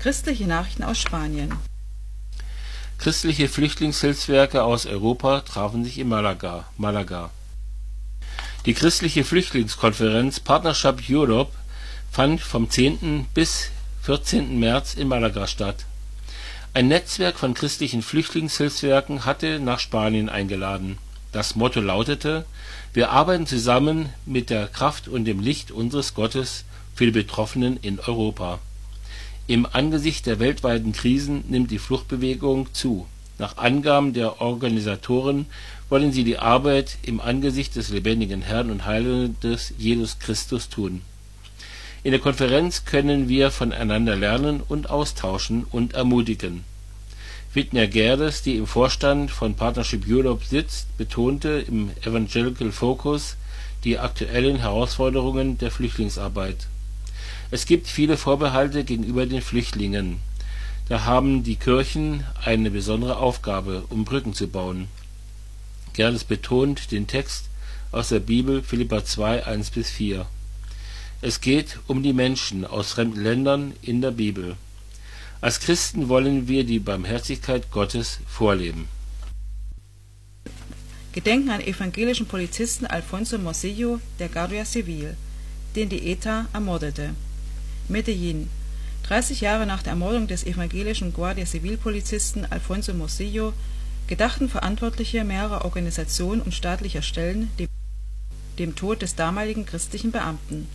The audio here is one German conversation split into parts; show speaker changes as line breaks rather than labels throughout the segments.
Christliche Nachrichten aus Spanien.
Christliche Flüchtlingshilfswerke aus Europa trafen sich in Malaga. Die christliche Flüchtlingskonferenz Partnership Europe fand vom 10. bis 14. März in Malaga statt. Ein Netzwerk von christlichen Flüchtlingshilfswerken hatte nach Spanien eingeladen. Das Motto lautete: Wir arbeiten zusammen mit der Kraft und dem Licht unseres Gottes für die Betroffenen in Europa. Im Angesicht der weltweiten Krisen nimmt die Fluchtbewegung zu. Nach Angaben der Organisatoren wollen sie die Arbeit im Angesicht des lebendigen Herrn und Heilandes Jesus Christus tun. In der Konferenz können wir voneinander lernen und austauschen und ermutigen. Widner Gerdes, die im Vorstand von Partnership Europe sitzt, betonte im Evangelical Focus die aktuellen Herausforderungen der Flüchtlingsarbeit. Es gibt viele Vorbehalte gegenüber den Flüchtlingen. Da haben die Kirchen eine besondere Aufgabe, um Brücken zu bauen. Gerdes betont den Text aus der Bibel Philipper 2, 1-4. Es geht um die Menschen aus fremden Ländern in der Bibel. Als Christen wollen wir die Barmherzigkeit Gottes vorleben.
Gedenken an evangelischen Polizisten Alfonso Morcillo der Guardia Civil, den die ETA ermordete. Medellín. 30 Jahre nach der Ermordung des evangelischen Guardia Civil Polizisten Alfonso Morcillo gedachten Verantwortliche mehrerer Organisationen und staatlicher Stellen dem Tod des damaligen christlichen Beamten.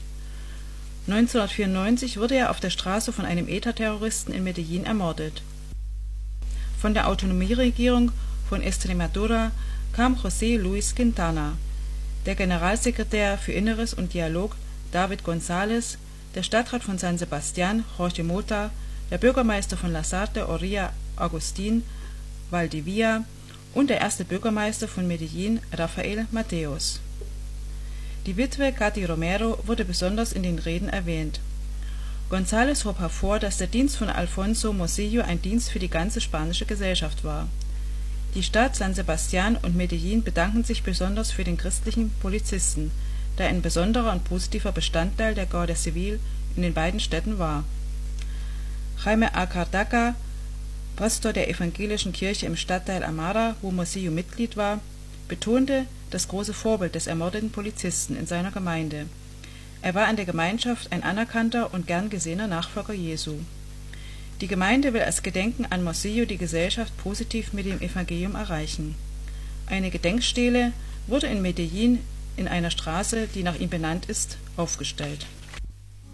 1994 wurde er auf der Straße von einem ETA-Terroristen in Medellín ermordet. Von der Autonomieregierung von Extremadura kam José Luis Quintana, der Generalsekretär für Inneres und Dialog David González, der Stadtrat von San Sebastián Jorge Mota, der Bürgermeister von Lasarte Oria Agustín Valdivia und der erste Bürgermeister von Medellín Rafael Mateos. Die Witwe Katy Romero wurde besonders in den Reden erwähnt. González hob hervor, dass der Dienst von Alfonso Morcillo ein Dienst für die ganze spanische Gesellschaft war. Die Stadt San Sebastián und Medellín bedanken sich besonders für den christlichen Polizisten, der ein besonderer und positiver Bestandteil der Guardia Civil in den beiden Städten war. Jaime Acardaca, Pastor der evangelischen Kirche im Stadtteil Amara, wo Morcillo Mitglied war, betonte das große Vorbild des ermordeten Polizisten in seiner Gemeinde. Er war in der Gemeinschaft ein anerkannter und gern gesehener Nachfolger Jesu. Die Gemeinde will als Gedenken an Morcillo die Gesellschaft positiv mit dem Evangelium erreichen. Eine Gedenkstele wurde in Medellín in einer Straße, die nach ihm benannt ist, aufgestellt.